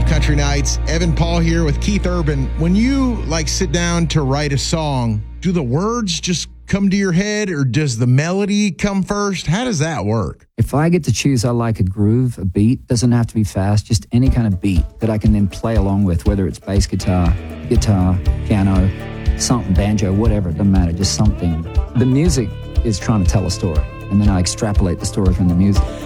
Country Nights. Evan Paul here with Keith Urban. When you sit down to write a song, do the words just come to your head or does the melody come first? How does that work? If I get to choose, I like a groove, a beat. Doesn't have to be fast, just any kind of beat that I can then play along with, whether it's bass guitar, piano, something, banjo, whatever, it doesn't matter, just something. The music is trying to tell a story, and then I extrapolate the story from the music.